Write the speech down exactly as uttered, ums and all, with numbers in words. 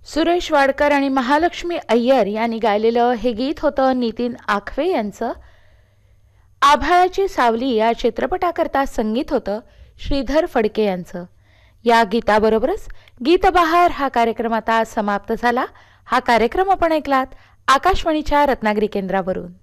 सुरेश वाडकर आणि महालक्ष्मी अय्यर यांनी गायलेलं हे गीत होतं नितीन आखवे यांचं. आभाळाची सावली या चित्रपटाकरता संगीत होतं श्रीधर फडके यांचं. या गीताबरोबरच गीतबहार हा कार्यक्रम आता समाप्त झाला. हा कार्यक्रम आपण ऐकलात आकाशवाणीच्या रत्नागिरी केंद्रावरून.